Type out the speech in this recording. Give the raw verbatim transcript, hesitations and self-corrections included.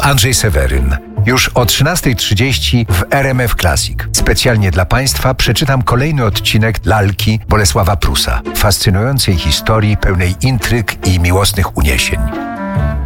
Andrzej Seweryn. Już o trzynastej trzydzieści w R M F Classic. Specjalnie dla Państwa przeczytam kolejny odcinek Lalki Bolesława Prusa. Fascynującej historii pełnej intryg i miłosnych uniesień.